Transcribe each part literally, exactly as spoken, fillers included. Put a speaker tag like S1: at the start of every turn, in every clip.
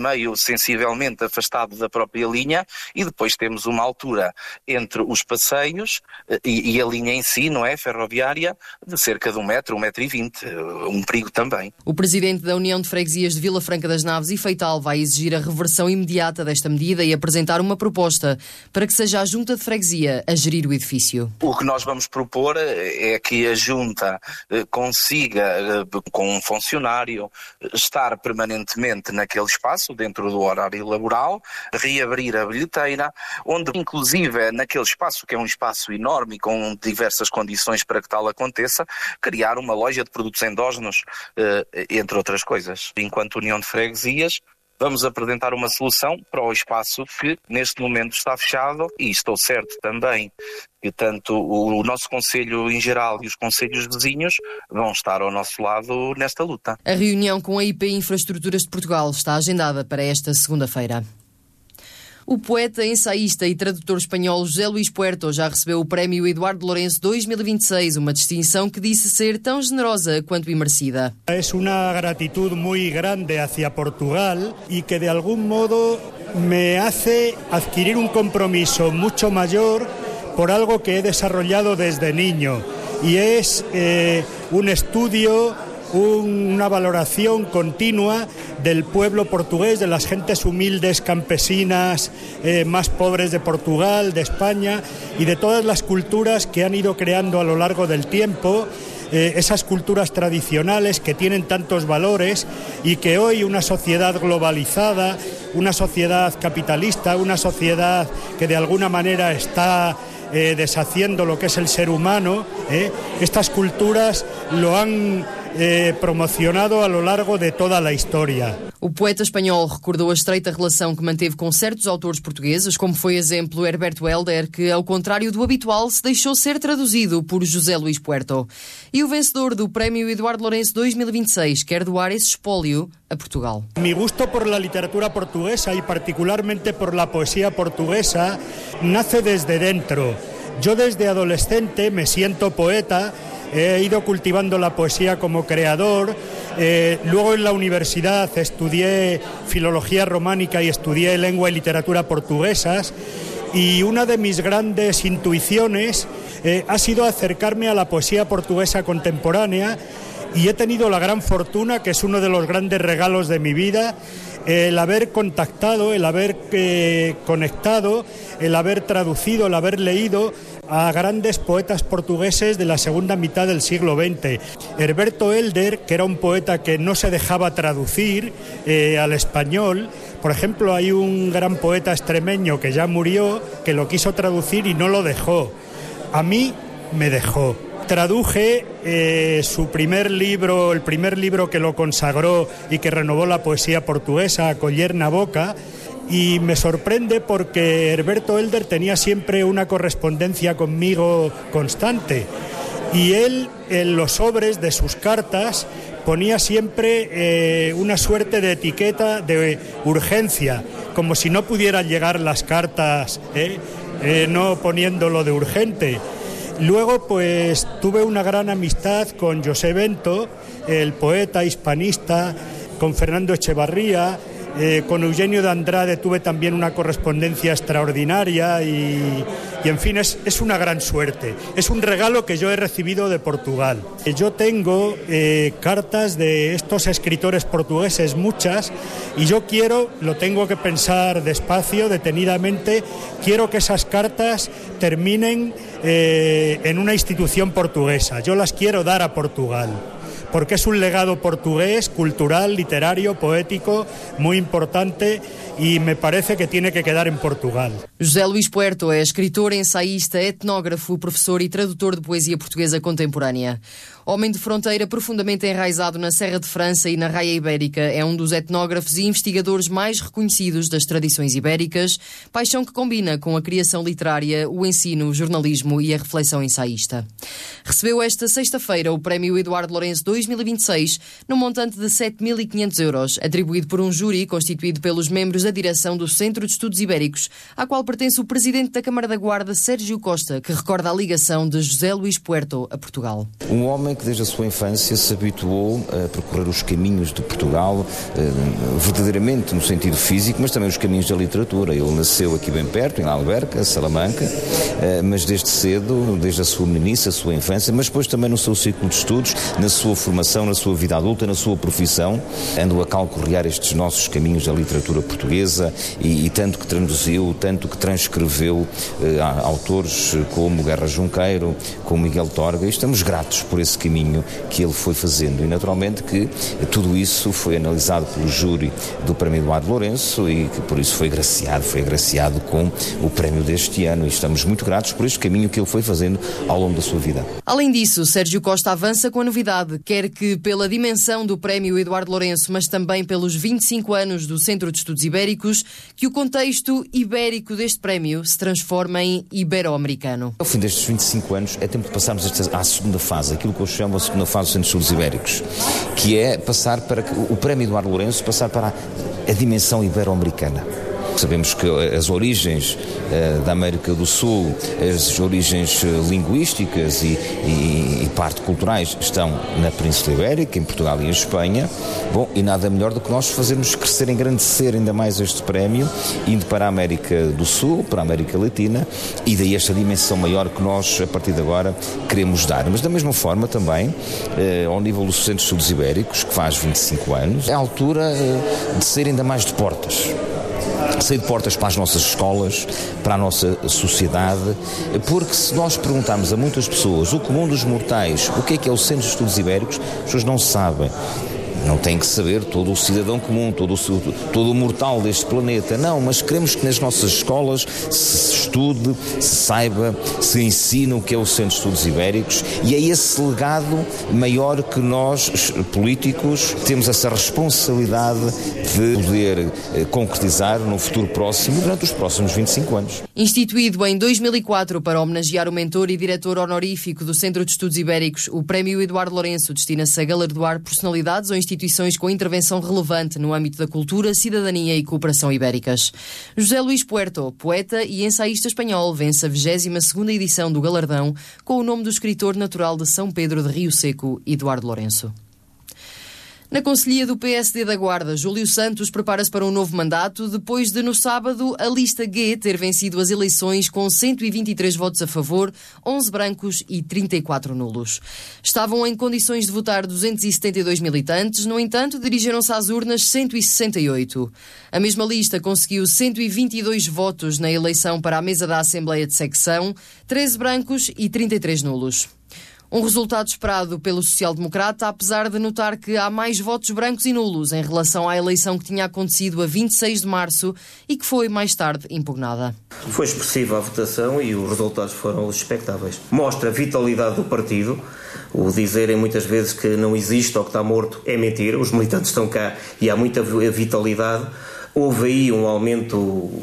S1: meio sensivelmente afastado da própria linha, e depois temos uma altura entre os passeios e, e a linha em si, não é, ferroviária, de cerca de um metro, um metro e vinte, um perigo também.
S2: O presidente da União de Freguesias de Vila Franca das Naves e Feital vai exigir a reversão imediata desta medida e apresentar uma proposta para que seja a Junta de Freguesia a gerir o edifício.
S1: O que nós vamos propor é que a Junta consiga, com um funcionário, estar permanentemente naquele espaço, dentro do horário laboral, reabrir a bilheteira, onde inclusive naquele espaço, que é um espaço enorme com diversas condições para que tal aconteça, criar uma loja de produtos endógenos, entre outras coisas. Enquanto União de Freguesias, vamos apresentar uma solução para o espaço que neste momento está fechado, e estou certo também que tanto o nosso Conselho em geral e os concelhos vizinhos vão estar ao nosso lado nesta luta.
S2: A reunião com a I P Infraestruturas de Portugal está agendada para esta segunda-feira. O poeta, ensaísta e tradutor espanhol José Luís Puerto já recebeu o Prémio Eduardo Lourenço dois mil e vinte e seis, uma distinção que disse ser tão generosa quanto imerecida.
S3: É uma gratitud muito grande hacia Portugal e que de algum modo me hace adquirir um compromiso muito maior por algo que he desarrollado desde niño, y es eh, un estudio, un, una valoración continua del pueblo portugués, de las gentes humildes, campesinas, eh, más pobres de Portugal, de España, y de todas las culturas que han ido creando a lo largo del tiempo, eh, esas culturas tradicionales que tienen tantos valores y que hoy una sociedad globalizada, una sociedad capitalista, una sociedad que de alguna manera está Eh, deshaciendo lo que es el ser humano, eh, estas culturas lo han eh, promocionado a lo largo de toda la historia.
S2: O poeta espanhol recordou a estreita relação que manteve com certos autores portugueses, como foi exemplo Herberto Helder, que, ao contrário do habitual, se deixou ser traduzido por José Luís Puerto. E o vencedor do Prémio Eduardo Lourenço dois mil e vinte e seis quer doar esse espólio a Portugal.
S3: Mi gusto por la literatura portuguesa y particularmente por la poesía portuguesa nace desde dentro. Yo desde adolescente me siento poeta. He ido cultivando la poesía como creador, eh, luego en la universidad estudié filología románica y estudié lengua y literatura portuguesas, y una de mis grandes intuiciones eh, ha sido acercarme a la poesía portuguesa contemporánea, y he tenido la gran fortuna, que es uno de los grandes regalos de mi vida, el haber contactado, el haber eh, conectado, el haber traducido, el haber leído a grandes poetas portugueses de la segunda mitad del siglo veinte. Herberto Helder, que era un poeta que no se dejaba traducir eh, al español. Por ejemplo, hay un gran poeta extremeño que ya murió, que lo quiso traducir y no lo dejó. A mí me dejó. Traduje eh, su primer libro, el primer libro que lo consagró y que renovó la poesía portuguesa, A Coller na Boca, y me sorprende porque Herberto Helder tenía siempre una correspondencia conmigo constante, y él en los sobres de sus cartas ponía siempre eh, una suerte de etiqueta de urgencia, como si no pudieran llegar las cartas, eh, eh, no poniéndolo de urgente. Luego, pues, tuve una gran amistad con José Bento, el poeta hispanista, con Fernando Echevarría, eh, con Eugenio de Andrade tuve también una correspondencia extraordinaria y, y en fin, es, es una gran suerte. Es un regalo que yo he recibido de Portugal. Yo tengo eh, cartas de estos escritores portugueses, muchas, y yo quiero, lo tengo que pensar despacio, detenidamente, quiero que esas cartas terminen eh, en una institución portuguesa. Yo las quiero dar a Portugal, porque es un legado portugués, cultural, literario, poético, muy importante, y me parece que tiene que quedar en Portugal.
S2: José Luís Puerto é escritor, ensaísta, etnógrafo, professor e tradutor de poesia portuguesa contemporânea. Homem de fronteira profundamente enraizado na Serra de França e na Raia Ibérica, é um dos etnógrafos e investigadores mais reconhecidos das tradições ibéricas, paixão que combina com a criação literária, o ensino, o jornalismo e a reflexão ensaísta. Recebeu esta sexta-feira o Prémio Eduardo Lourenço dois mil e vinte e seis, num montante de sete mil e quinhentos euros, atribuído por um júri constituído pelos membros da direção do Centro de Estudos Ibéricos, à qual pertence o presidente da Câmara da Guarda, Sérgio Costa, que recorda a ligação de José Luís Puerto a Portugal.
S4: Um homem que desde a sua infância se habituou a percorrer os caminhos de Portugal, verdadeiramente no sentido físico, mas também os caminhos da literatura. Ele nasceu aqui bem perto, em Alverca, Salamanca, mas desde cedo, desde a sua meninice, a sua infância, mas depois também no seu ciclo de estudos, na sua formação, na sua vida adulta, na sua profissão, andou a calcorrear estes nossos caminhos da literatura portuguesa e, e tanto que traduziu, tanto que transcreveu eh, autores como Guerra Junqueiro, como Miguel Torga, e estamos gratos por esse caminho que ele foi fazendo. E naturalmente que tudo isso foi analisado pelo júri do Prémio Eduardo Lourenço e que por isso foi agraciado, foi agraciado com o prémio deste ano, e estamos muito gratos por este caminho que ele foi fazendo ao longo da sua vida.
S2: Além disso, Sérgio Costa avança com a novidade, quer que pela dimensão do Prémio Eduardo Lourenço, mas também pelos vinte e cinco anos do Centro de Estudos Ibéricos, que o contexto ibérico deste prémio se transforma em ibero-americano.
S4: Ao fim destes vinte e cinco anos é tempo de passarmos à segunda fase, aquilo que eu chamo a segunda fase do Centro de Estudos Ibéricos, que é passar para o Prémio Eduardo Lourenço, passar para a dimensão ibero-americana. Sabemos que as origens uh, da América do Sul, as origens uh, linguísticas e, e, e parte culturais estão na Península Ibérica, em Portugal e em Espanha. Bom, e nada melhor do que nós fazermos crescer, engrandecer ainda mais este prémio, indo para a América do Sul, para a América Latina, e daí esta dimensão maior que nós, a partir de agora, queremos dar. Mas da mesma forma também, uh, ao nível do Centro de Estudos Ibéricos, que faz vinte e cinco anos, é a altura uh, de ser ainda mais de portas. Sair de portas para as nossas escolas, para a nossa sociedade, porque se nós perguntarmos a muitas pessoas, o comum dos mortais, o que é que é o Centro de Estudos Ibéricos, as pessoas não sabem. Não tem que saber todo o cidadão comum, todo o, todo o mortal deste planeta, não, mas queremos que nas nossas escolas se estude, se saiba, se ensine o que é o Centro de Estudos Ibéricos, e é esse legado maior que nós, políticos, temos essa responsabilidade de poder eh, concretizar no futuro próximo, durante os próximos vinte e cinco anos.
S2: Instituído em dois mil e quatro para homenagear o mentor e diretor honorífico do Centro de Estudos Ibéricos, o Prémio Eduardo Lourenço destina-se a galardoar personalidades ou instituições com intervenção relevante no âmbito da cultura, cidadania e cooperação ibéricas. José Luís Puerto, poeta e ensaísta espanhol, vence a vigésima segunda edição do galardão com o nome do escritor natural de São Pedro de Rio Seco, Eduardo Lourenço. Na Conselhia do P S D da Guarda, Júlio Santos prepara-se para um novo mandato depois de, no sábado, a lista G ter vencido as eleições com cento e vinte e três votos a favor, onze brancos e trinta e quatro nulos. Estavam em condições de votar duzentos e setenta e dois militantes, no entanto, dirigiram-se às urnas cento e sessenta e oito. A mesma lista conseguiu cento e vinte e dois votos na eleição para a mesa da Assembleia de Secção, treze brancos e trinta e três nulos. Um resultado esperado pelo social-democrata, apesar de notar que há mais votos brancos e nulos em relação à eleição que tinha acontecido a vinte e seis de março e que foi mais tarde impugnada.
S5: Foi expressiva a votação e os resultados foram os expectáveis. Mostra a vitalidade do partido. O dizerem muitas vezes que não existe ou que está morto é mentira. Os militantes estão cá e há muita vitalidade. Houve aí um aumento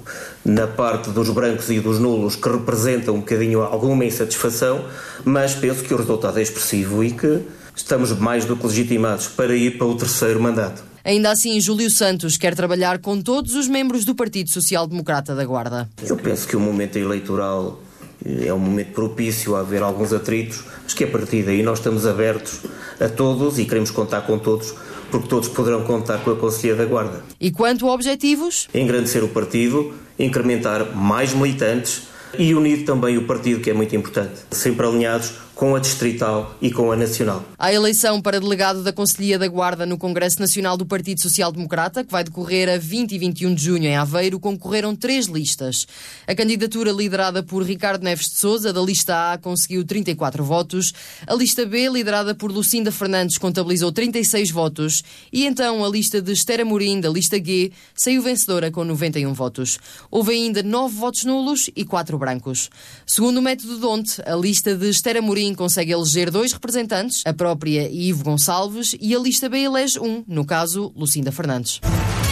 S5: na parte dos brancos e dos nulos que representa um bocadinho alguma insatisfação, mas penso que o resultado é expressivo e que estamos mais do que legitimados para ir para o terceiro mandato.
S2: Ainda assim, Júlio Santos quer trabalhar com todos os membros do Partido Social Democrata da Guarda.
S5: Eu penso que o momento eleitoral é um momento propício a haver alguns atritos, mas que a partir daí nós estamos abertos a todos e queremos contar com todos, porque todos poderão contar com a Conselhia da Guarda.
S2: E quanto a objetivos?
S5: Engrandecer o partido, incrementar mais militantes e unir também o partido, que é muito importante, sempre alinhados com a distrital e com a nacional.
S2: A eleição para delegado da Conselhia da Guarda no Congresso Nacional do Partido Social Democrata, que vai decorrer a vinte e vinte e um de junho em Aveiro, concorreram três listas. A candidatura liderada por Ricardo Neves de Sousa, da lista A, conseguiu trinta e quatro votos. A lista B, liderada por Lucinda Fernandes, contabilizou trinta e seis votos. E então a lista de Esther Amorim, da lista G, saiu vencedora com noventa e um votos. Houve ainda nove votos nulos e quatro brancos. Segundo o método Donte, a lista de Esther Amorim consegue eleger dois representantes, a própria e Ivo Gonçalves, e a lista B elege um, no caso, Lucinda Fernandes.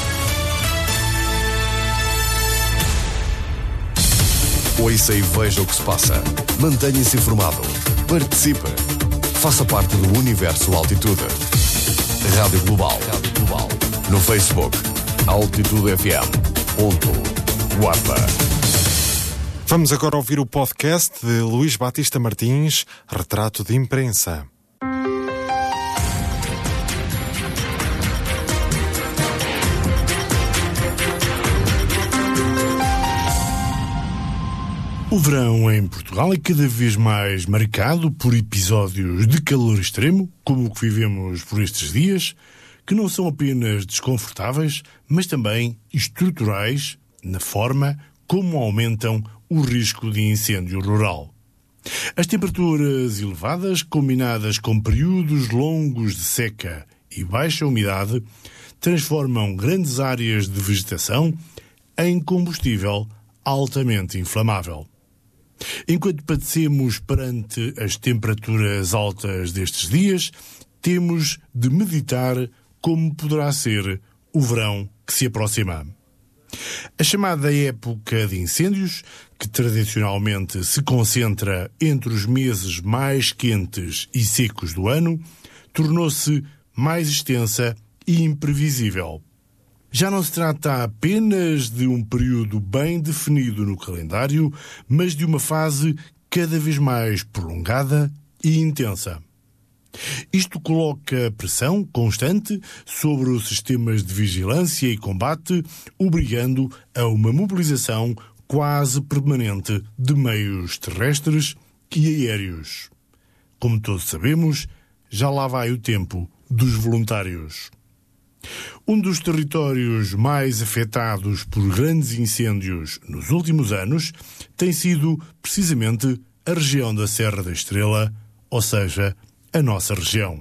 S6: Ouça e veja o que se passa. Mantenha-se informado. Participe. Faça parte do Universo Altitude. Rádio Global. Rádio Global. No Facebook, Altitude F M. Ponto. Guarda.
S7: Vamos agora ouvir o podcast de Luís Batista Martins, Retrato de Imprensa.
S8: O verão em Portugal é cada vez mais marcado por episódios de calor extremo, como o que vivemos por estes dias, que não são apenas desconfortáveis, mas também estruturais na forma como aumentam o risco de incêndio rural. As temperaturas elevadas, combinadas com períodos longos de seca e baixa umidade, transformam grandes áreas de vegetação em combustível altamente inflamável. Enquanto padecemos perante as temperaturas altas destes dias, temos de meditar como poderá ser o verão que se aproxima. A chamada época de incêndios, que tradicionalmente se concentra entre os meses mais quentes e secos do ano, tornou-se mais extensa e imprevisível. Já não se trata apenas de um período bem definido no calendário, mas de uma fase cada vez mais prolongada e intensa. Isto coloca pressão constante sobre os sistemas de vigilância e combate, obrigando a uma mobilização quase permanente de meios terrestres e aéreos. Como todos sabemos, já lá vai o tempo dos voluntários. Um dos territórios mais afetados por grandes incêndios nos últimos anos tem sido precisamente a região da Serra da Estrela, ou seja, a nossa região.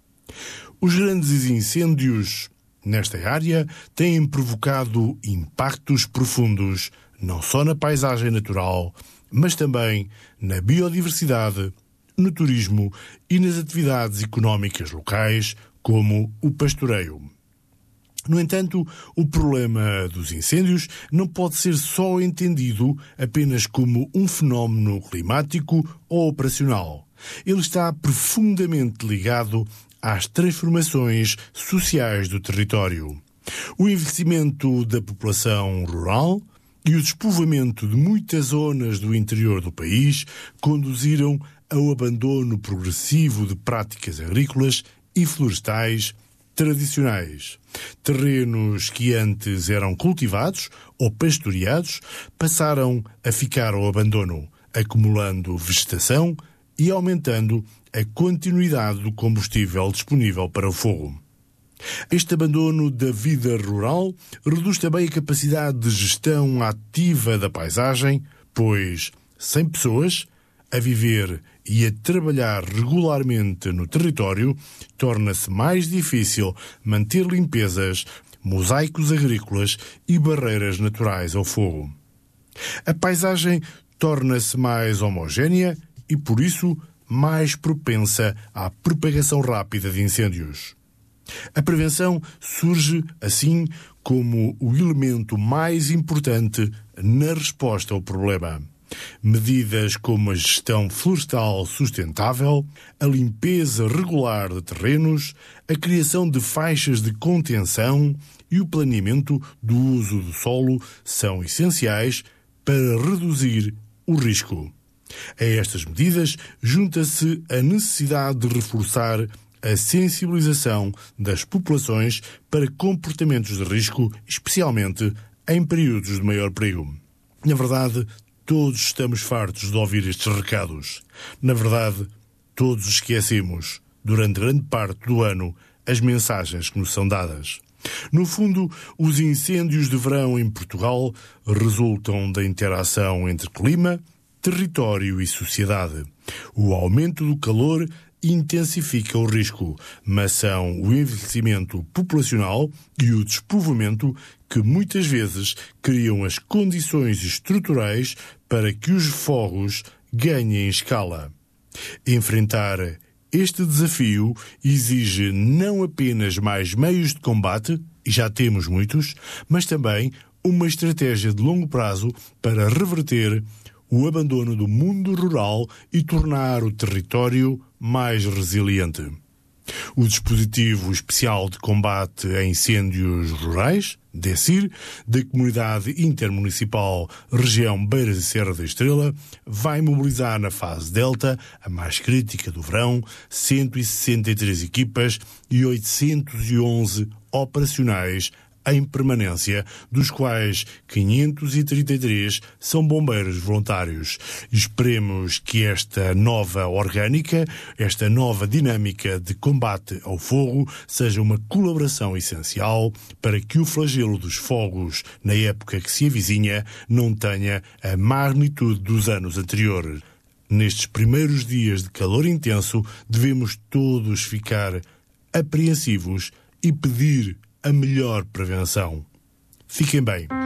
S8: Os grandes incêndios nesta área têm provocado impactos profundos, não só na paisagem natural, mas também na biodiversidade, no turismo e nas atividades económicas locais, como o pastoreio. No entanto, o problema dos incêndios não pode ser só entendido apenas como um fenómeno climático ou operacional. Ele está profundamente ligado às transformações sociais do território. O envelhecimento da população rural e o despovoamento de muitas zonas do interior do país conduziram ao abandono progressivo de práticas agrícolas e florestais tradicionais. Terrenos que antes eram cultivados ou pastoreados passaram a ficar ao abandono, acumulando vegetação e aumentando a continuidade do combustível disponível para o fogo. Este abandono da vida rural reduz também a capacidade de gestão ativa da paisagem, pois, sem pessoas a viver e a trabalhar regularmente no território, torna-se mais difícil manter limpezas, mosaicos agrícolas e barreiras naturais ao fogo. A paisagem torna-se mais homogénea e, por isso, mais propensa à propagação rápida de incêndios. A prevenção surge, assim, como o elemento mais importante na resposta ao problema. Medidas como a gestão florestal sustentável, a limpeza regular de terrenos, a criação de faixas de contenção e o planeamento do uso do solo são essenciais para reduzir o risco. A estas medidas junta-se a necessidade de reforçar a sensibilização das populações para comportamentos de risco, especialmente em períodos de maior perigo. Na verdade, todos estamos fartos de ouvir estes recados. Na verdade, todos esquecemos, durante grande parte do ano, as mensagens que nos são dadas. No fundo, os incêndios de verão em Portugal resultam da interação entre clima, território e sociedade. O aumento do calor intensifica o risco, mas são o envelhecimento populacional e o despovoamento que muitas vezes criam as condições estruturais para que os fogos ganhem escala. Enfrentar este desafio exige não apenas mais meios de combate, e já temos muitos, mas também uma estratégia de longo prazo para reverter o abandono do mundo rural e tornar o território mais resiliente. O Dispositivo Especial de Combate a Incêndios Rurais, DECIR, da Comunidade Intermunicipal Região Beiras e Serra da Estrela, vai mobilizar na fase Delta, a mais crítica do verão, cento e sessenta e três equipas e oitocentos e onze operacionais em permanência, dos quais quinhentos e trinta e três são bombeiros voluntários. Esperemos que esta nova orgânica, esta nova dinâmica de combate ao fogo, seja uma colaboração essencial para que o flagelo dos fogos, na época que se avizinha, não tenha a magnitude dos anos anteriores. Nestes primeiros dias de calor intenso, devemos todos ficar apreensivos e pedir a melhor prevenção. Fiquem bem.